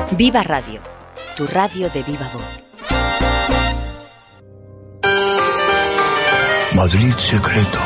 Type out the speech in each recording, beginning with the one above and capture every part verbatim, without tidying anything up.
Viva Radio, tu radio de viva voz. Madrid secreto.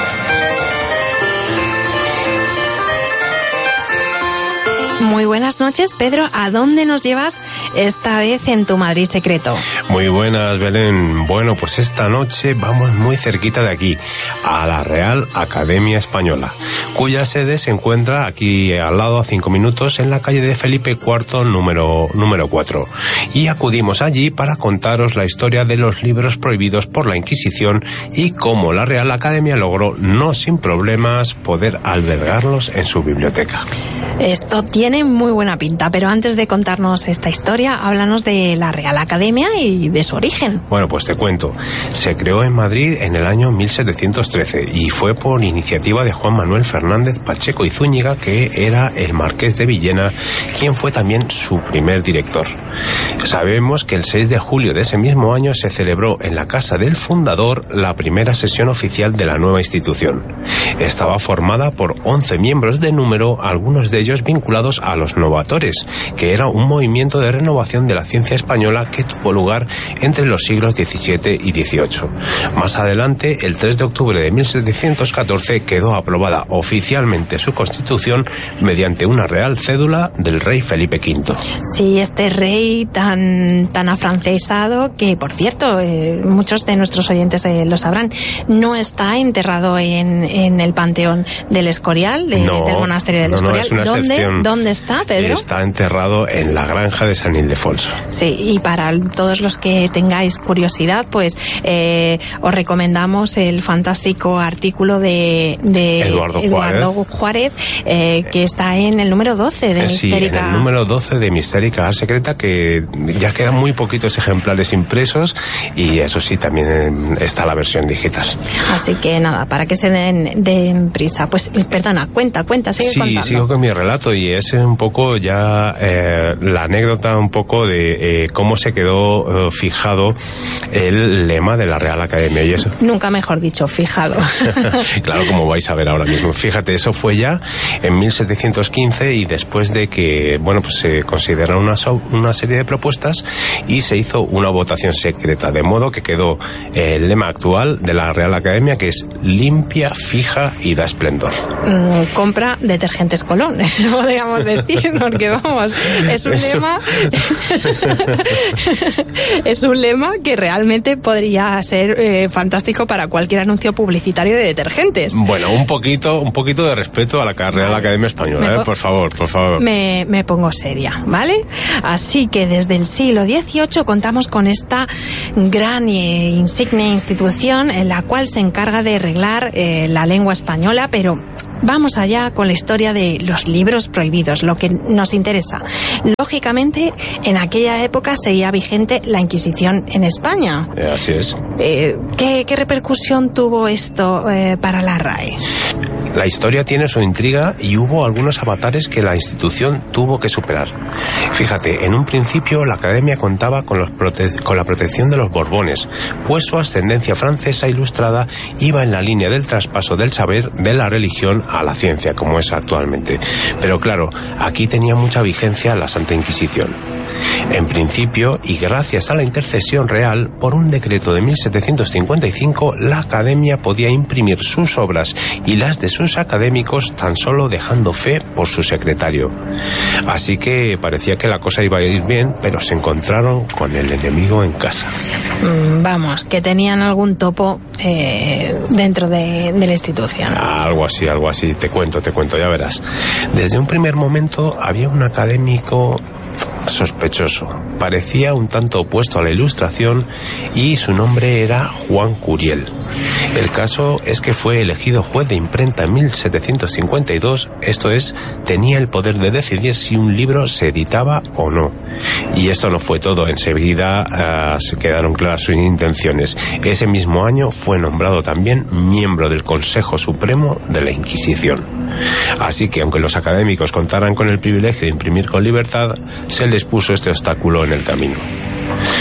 Muy buenas noches, Pedro. ¿A dónde nos llevas esta vez en tu Madrid secreto? Muy buenas, Belén. Bueno, pues esta noche vamos muy cerquita de aquí, a la Real Academia Española, cuya sede se encuentra aquí al lado, a cinco minutos, en la calle de Felipe cuarto, número, número cuatro. Y acudimos allí para contaros la historia de los libros prohibidos por la Inquisición y cómo la Real Academia logró, no sin problemas, poder albergarlos en su biblioteca. Esto tiene muy buena pinta, pero antes de contarnos esta historia, háblanos de la Real Academia y de su origen. Bueno, pues te cuento. Se creó en Madrid en el año mil setecientos trece y fue por iniciativa de Juan Manuel Fernández Pacheco y Zúñiga, que era el marqués de Villena, quien fue también su primer director. Sabemos que el seis de julio de ese mismo año se celebró en la casa del fundador la primera sesión oficial de la nueva institución. Estaba formada por once miembros de número, algunos de ellos vinculados a los novatores, que era un movimiento de renovación de la ciencia española que tuvo lugar entre los siglos diecisiete y dieciocho. Más adelante, el tres de octubre de mil setecientos catorce, quedó aprobada oficialmente su constitución mediante una real cédula del rey Felipe quinto. Sí, este rey tan, tan afrancesado, que por cierto, eh, muchos de nuestros oyentes eh, lo sabrán, no está enterrado en, en el Panteón del Escorial, de, no, del monasterio del no, Escorial. No, es una ¿Dónde, excepción. ¿Dónde está, Pedro? Está enterrado en la granja de San Ildefonso. Sí, y para todos los que tengáis curiosidad, pues eh, os recomendamos el fantástico artículo de, de Eduardo, Eduardo Juárez, Juárez eh, que está en el número doce de eh, sí, Mistérica. en el número doce de Mistérica Ars Secreta, que ya quedan muy poquitos ejemplares impresos, y eso sí, también está la versión digital. Así que nada, para que se den, den prisa. Pues perdona, cuenta, cuenta, sigue sí, contando. Sí, sigo con mi relato, y es un poco ya eh, la anécdota un poco de eh, cómo se quedó eh, fijado el lema de la Real Academia y eso. Nunca mejor dicho, fijado. Claro, como vais a ver ahora mismo. Fíjate, eso fue ya en mil setecientos quince, y después de que, bueno, pues se consideraron una, una serie de propuestas y se hizo una votación secreta, de modo que quedó el lema actual de la Real Academia, que es limpia, fija y da esplendor. Mm, compra detergentes Colón, podríamos decir, porque vamos, es un Eso. lema es un lema que realmente podría ser eh, fantástico para cualquier anuncio publicitario de detergentes. Bueno, un poquito un poquito de respeto a la Real vale. Academia Española, eh, por favor, por favor. Me, me pongo seria, ¿vale? Así que desde el siglo dieciocho contamos con esta gran e insigne institución en la cual se encarga de arreglar eh, la lengua española, pero vamos allá con la historia de los libros prohibidos, lo que nos interesa. Lógicamente, en aquella época seguía vigente la Inquisición en España. Eh, así es. Eh, ¿qué, ¿Qué repercusión tuvo esto eh, para la R A E? La historia tiene su intriga y hubo algunos avatares que la institución tuvo que superar. Fíjate, en un principio la Academia contaba con, los prote- con la protección de los Borbones, pues su ascendencia francesa ilustrada iba en la línea del traspaso del saber de la religión a la ciencia, como es actualmente. Pero claro, aquí tenía mucha vigencia la Santa Inquisición. En principio, y gracias a la intercesión real, por un decreto de mil setecientos cincuenta y cinco, la Academia podía imprimir sus obras y las de sus académicos, tan solo dejando fe por su secretario. Así que parecía que la cosa iba a ir bien, pero se encontraron con el enemigo en casa. Mm, vamos, que tenían algún topo eh, dentro de, de la institución. Algo así, algo así. Te cuento, te cuento, ya verás. Desde un primer momento había un académico sospechoso. Parecía un tanto opuesto a la Ilustración y su nombre era Juan Curiel. El caso es que fue elegido juez de imprenta en mil setecientos cincuenta y dos, esto es, tenía el poder de decidir si un libro se editaba o no. Y esto no fue todo, enseguida uh, se quedaron claras sus intenciones. Ese mismo año fue nombrado también miembro del Consejo Supremo de la Inquisición. Así que, aunque los académicos contaran con el privilegio de imprimir con libertad, se les puso este obstáculo en el camino.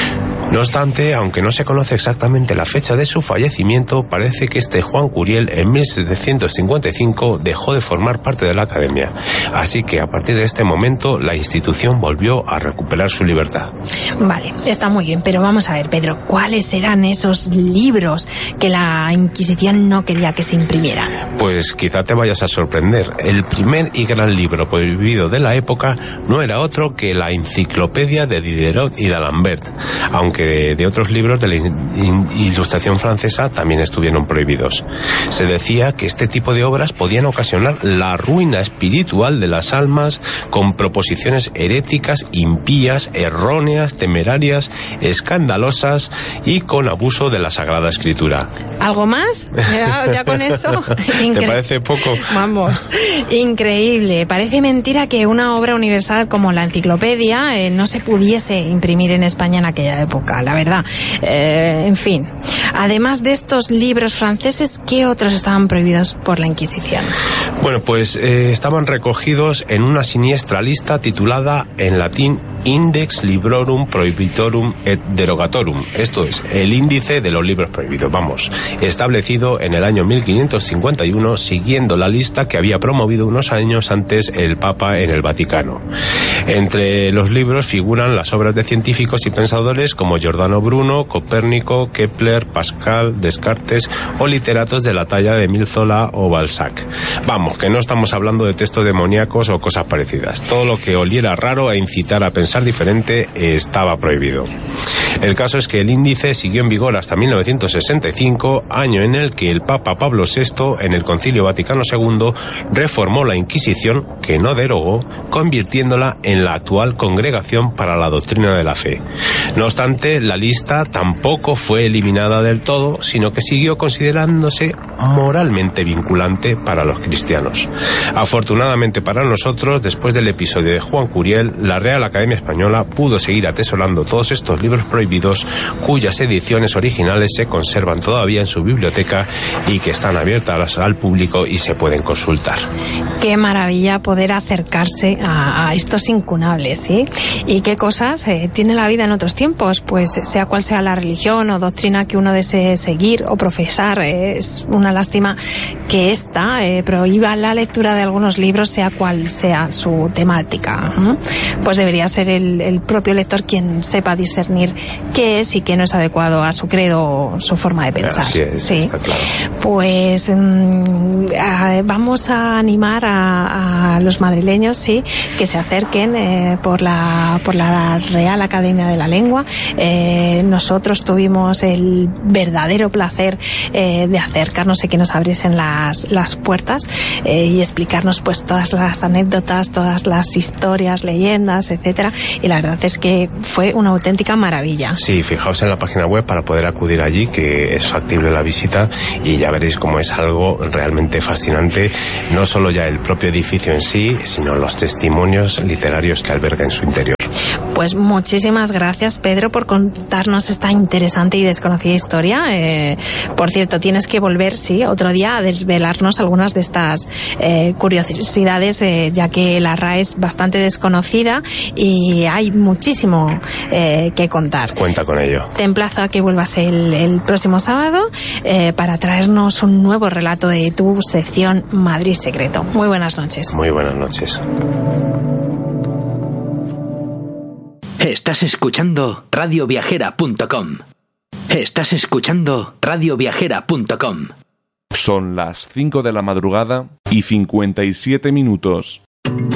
No obstante, aunque no se conoce exactamente la fecha de su fallecimiento, parece que este Juan Curiel en mil setecientos cincuenta y cinco dejó de formar parte de la Academia. Así que a partir de este momento la institución volvió a recuperar su libertad. Vale, está muy bien, pero vamos a ver, Pedro, ¿cuáles eran esos libros que la Inquisición no quería que se imprimieran? Pues quizá te vayas a sorprender. El primer y gran libro prohibido de la época no era otro que la Enciclopedia de Diderot y d'Alembert, aunque de, de otros libros de la in, Ilustración francesa también estuvieron prohibidos. Se decía que este tipo de obras podían ocasionar la ruina espiritual de las almas con proposiciones heréticas, impías, erróneas, temerarias, escandalosas y con abuso de la Sagrada Escritura. ¿Algo más? Ya, ya con eso. Incre- ¿Te parece poco? Vamos, increíble. Parece mentira que una obra universal como la Enciclopedia eh, no se pudiese imprimir en España en aquella época, la verdad. Eh, en fin, además de estos libros franceses, ¿qué otros estaban prohibidos por la Inquisición? Bueno, pues eh, estaban recogidos en una siniestra lista titulada en latín Index Librorum Prohibitorum et Derogatorum, esto es, el índice de los libros prohibidos, vamos, establecido en el año mil quinientos cincuenta y uno siguiendo la lista que había promovido unos años antes el Papa en el Vaticano. Entre los libros figuran las obras de científicos y pensadores como Giordano Bruno, Copérnico, Kepler, Pascal, Descartes o literatos de la talla de Émile Zola o Balzac. Vamos, que no estamos hablando de textos demoníacos o cosas parecidas. Todo lo que oliera raro e incitara a pensar diferente estaba prohibido. El caso es que el índice siguió en vigor hasta mil novecientos sesenta y cinco, año en el que el Papa Pablo sexto, en el Concilio Vaticano segundo, reformó la Inquisición, que no derogó, convirtiéndola en la actual Congregación para la Doctrina de la Fe. No obstante, la lista tampoco fue eliminada del todo, sino que siguió considerándose moralmente vinculante para los cristianos. Afortunadamente para nosotros, después del episodio de Juan Curiel, la Real Academia Española pudo seguir atesorando todos estos libros prohibidos, cuyas ediciones originales se conservan todavía en su biblioteca y que están abiertas al público y se pueden consultar. Qué maravilla poder acercarse a, a estos incunables, ¿sí? Y qué cosas eh, tiene la vida en otros tiempos, pues sea cual sea la religión o doctrina que uno desee seguir o profesar, eh, es una lástima que esta eh, prohíba la lectura de algunos libros, sea cual sea su temática. ¿Mm? Pues debería ser el, el propio lector quien sepa discernir qué es y qué no es adecuado a su credo o su forma de pensar. Así es, sí. Está claro. Pues mmm, a, vamos a animar a, a los madrileños, sí, que se acerquen eh, por la por la Real Academia de la Lengua. Eh, nosotros tuvimos el verdadero placer eh, de acercarnos y que nos abriesen las las puertas eh, y explicarnos pues todas las anécdotas, todas las historias, leyendas, etcétera. Y la verdad es que fue una auténtica maravilla. Sí, fijaos en la página web para poder acudir allí, que es factible la visita, y ya veréis cómo es algo realmente fascinante, no solo ya el propio edificio en sí, sino los testimonios literarios que alberga en su interior. Pues muchísimas gracias, Pedro, por contarnos esta interesante y desconocida historia. Eh, por cierto, tienes que volver, sí, otro día a desvelarnos algunas de estas eh, curiosidades, eh, ya que la R A E es bastante desconocida y hay muchísimo eh, que contar. Cuenta con ello. Te emplazo a que vuelvas el, el próximo sábado eh, para traernos un nuevo relato de tu sección Madrid Secreto. Muy buenas noches. Muy buenas noches. Estás escuchando radio viajera punto com. Estás escuchando radio viajera punto com. Son las cinco de la madrugada y cincuenta y siete minutos.